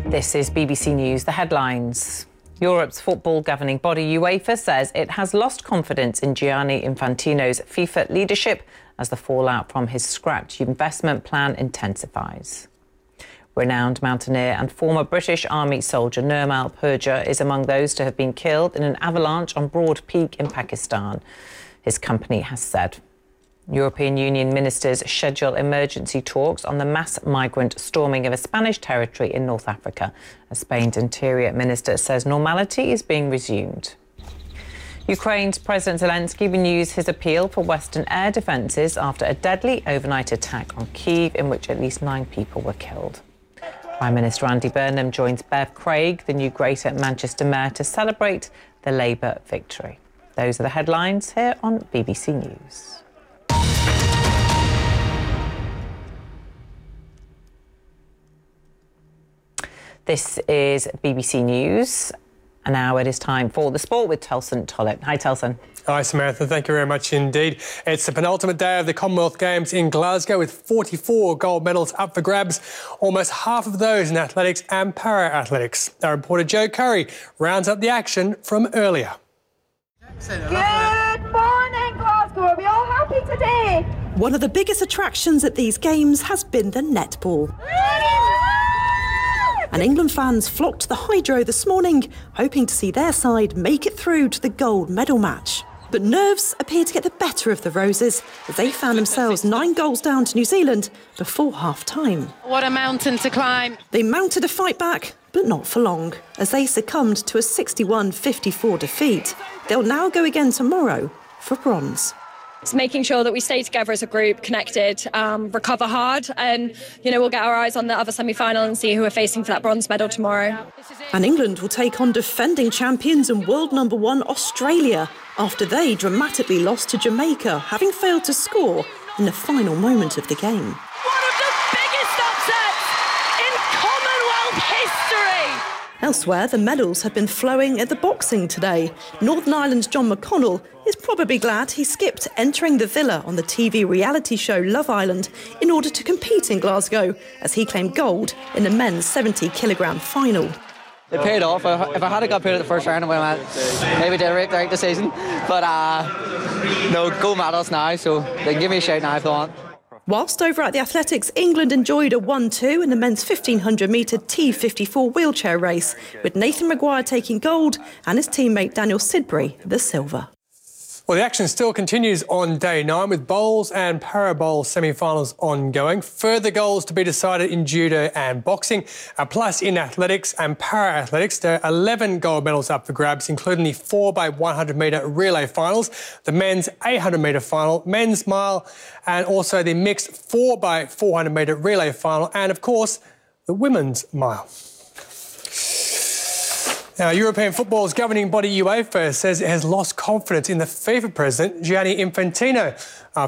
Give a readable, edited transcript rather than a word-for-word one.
This is BBC News, the headlines. Europe's football governing body UEFA says it has lost confidence in Gianni Infantino's FIFA leadership as the fallout from his scrapped investment plan intensifies. Renowned mountaineer and former British Army soldier Nirmal Purja is among those to have been killed in an avalanche on Broad Peak in Pakistan, his company has said. European Union ministers schedule emergency talks on the mass migrant storming of a Spanish territory in North Africa, as Spain's interior minister says normality is being resumed. Ukraine's President Zelensky renews his appeal for Western air defences after a deadly overnight attack on Kyiv in which at least 9 people were killed. Prime Minister Andy Burnham joins Bev Craig, the new Greater Manchester Mayor, to celebrate the Labour victory. Those are the headlines here on BBC News. This is BBC News, and now it is time for the sport with Telson Tollett. Hi, Telson. Hi, Samantha. Thank you very much indeed. It's the penultimate day of the Commonwealth Games in Glasgow with 44 gold medals up for grabs, almost half of those in athletics and para-athletics. Our reporter Joe Curry rounds up the action from earlier. Good morning, Glasgow. Are we all happy today? One of the biggest attractions at these games has been the netball. And England fans flocked to the Hydro this morning, hoping to see their side make it through to the gold medal match. But nerves appeared to get the better of the Roses as they found themselves 9 goals down to New Zealand before half-time. What a mountain to climb. They mounted a fight back, but not for long, as they succumbed to a 61-54 defeat. They'll now go again tomorrow for bronze. It's making sure that we stay together as a group, connected, recover hard, and we'll get our eyes on the other semi-final and see who we're facing for that bronze medal tomorrow. And England will take on defending champions and world #1 Australia after they dramatically lost to Jamaica, having failed to score in the final moment of the game. One of the biggest upsets in Commonwealth history! Elsewhere, the medals have been flowing at the boxing today. Northern Ireland's John McConnell is probably glad he skipped entering the villa on the TV reality show Love Island in order to compete in Glasgow, as he claimed gold in the men's 70-kilogram final. It paid off. If I had got paid at the first round, I would have maybe did right throughout the season. But no, gold medals now, so they can give me a shout now if they want. Whilst over at the athletics, England enjoyed a 1-2 in the men's 1500-metre T54 wheelchair race, with Nathan Maguire taking gold and his teammate Daniel Sidbury the silver. Well, the action still continues on day 9 with bowls and para-bowl semi-finals ongoing. Further goals to be decided in judo and boxing. Plus in athletics and para-athletics, there are 11 gold medals up for grabs, including the 4x100-metre relay finals, the men's 800-metre final, men's mile, and also the mixed 4x400-metre relay final, and of course, the women's mile. Now, European football's governing body UEFA says it has lost confidence in the FIFA president, Gianni Infantino,